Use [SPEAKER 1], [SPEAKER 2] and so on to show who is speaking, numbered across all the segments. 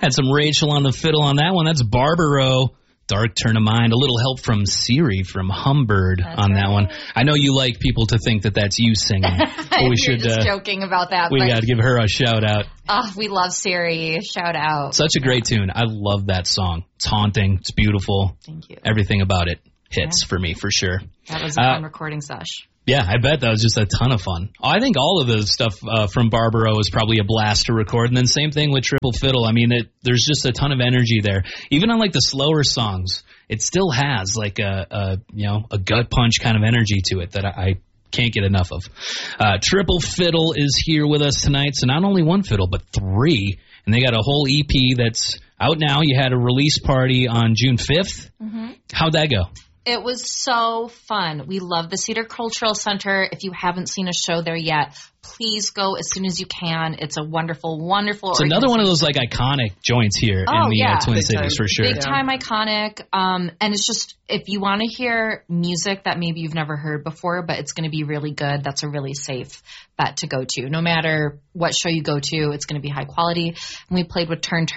[SPEAKER 1] Had some Rachel on the fiddle on that one. That's Barbaro. Dark Turn of Mind. A little help from Siri from Humbird on that one. I know you like people to think that that's you singing. But we should
[SPEAKER 2] just joking about that.
[SPEAKER 1] We got to give her a shout out.
[SPEAKER 2] Oh, we love Siri. Shout out.
[SPEAKER 1] Such a great tune. I love that song. It's haunting. It's beautiful.
[SPEAKER 2] Thank you.
[SPEAKER 1] Everything about it hits for me, for sure.
[SPEAKER 2] That was a fun recording sesh.
[SPEAKER 1] Yeah, I bet that was just a ton of fun. I think all of the stuff from Barbaro is probably a blast to record. And then same thing with Triple Fiddle. I mean, there's just a ton of energy there. Even on like the slower songs, it still has like a gut punch kind of energy to it that I can't get enough of. Triple Fiddle is here with us tonight. So not only one fiddle, but three. And they got a whole EP that's out now. You had a release party on June 5th. Mm-hmm. How'd that go?
[SPEAKER 2] It was so fun. We love the Cedar Cultural Center. If you haven't seen a show there yet, please go as soon as you can. It's a wonderful, wonderful
[SPEAKER 1] It's another one of those like iconic joints here in the Twin Cities for sure.
[SPEAKER 2] Big time iconic. And it's just, if you want to hear music that maybe you've never heard before, but it's going to be really good, that's a really safe bet to go to. No matter what show you go to, it's going to be high quality. And we played with Turn,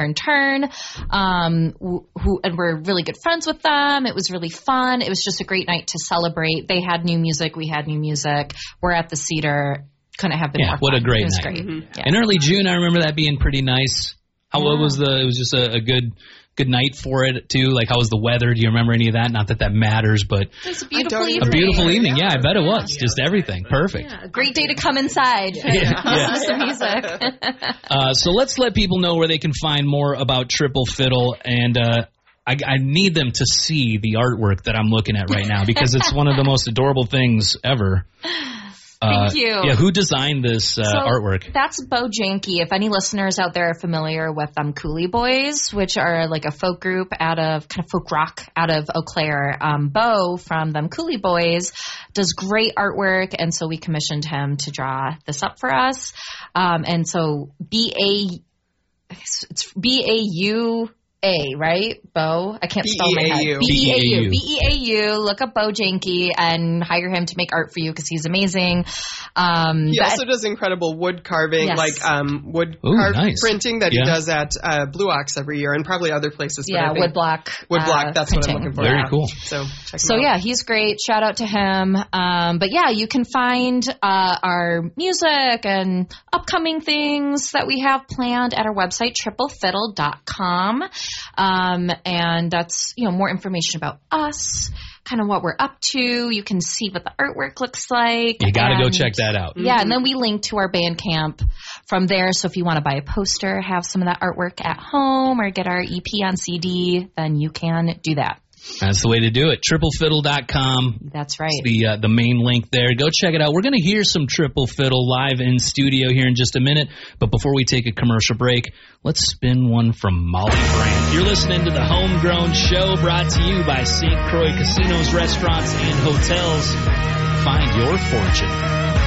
[SPEAKER 2] and we're really good friends with them. It was really fun. It was just a great night to celebrate. They had new music. We had new music. We're at the Cedar. Couldn't have been more fun.
[SPEAKER 1] What a great night.
[SPEAKER 2] Great.
[SPEAKER 1] Mm-hmm. Yeah. In early June, I remember that being pretty nice. It was just a good night for it too. Like, how was the weather? Do you remember any of that? Not that matters, but
[SPEAKER 2] it was a beautiful evening.
[SPEAKER 1] A beautiful evening. Yeah, I bet it was. Just everything. Perfect.
[SPEAKER 2] Yeah, a great day to come inside. Listen to some music.
[SPEAKER 1] So let's let people know where they can find more about Triple Fiddle, and I need them to see the artwork that I'm looking at right now because it's one of the most adorable things ever.
[SPEAKER 2] Thank you.
[SPEAKER 1] Yeah, who designed this artwork?
[SPEAKER 2] That's Bo Janke. If any listeners out there are familiar with Cooley Boys, which are like a folk group kind of folk rock out of Eau Claire, Bo from Cooley Boys does great artwork, and so we commissioned him to draw this up for us. And so it's BAU. Right? Bo? I can't spell my head.
[SPEAKER 1] B-E-A-U.
[SPEAKER 2] B-E-A-U. Look up Bo Janke and hire him to make art for you because he's amazing.
[SPEAKER 3] He also does incredible wood carving, printing that he does at Blue Ox every year and probably other places.
[SPEAKER 2] Yeah, woodblock.
[SPEAKER 3] Woodblock, that's
[SPEAKER 2] printing.
[SPEAKER 3] what I'm looking for.
[SPEAKER 1] Very cool.
[SPEAKER 3] So check him out.
[SPEAKER 2] He's great. Shout out to him. But yeah, you can find our music and upcoming things that we have planned at our website, triplefiddle.com. And that's, more information about us, kind of what we're up to. You can see what the artwork looks like.
[SPEAKER 1] You got to go check that out.
[SPEAKER 2] Yeah, and then we link to our Bandcamp from there. So if you want to buy a poster, have some of that artwork at home, or get our EP on CD, then you can do that.
[SPEAKER 1] That's the way to do it. Triplefiddle.com.
[SPEAKER 2] That's right.
[SPEAKER 1] It's the main link there. Go check it out. We're going to hear some Triple Fiddle live in studio here in just a minute. But before we take a commercial break, let's spin one from Molly Brand. You're listening to the Homegrown Show, brought to you by St. Croix Casinos, Restaurants, and Hotels. Find your fortune.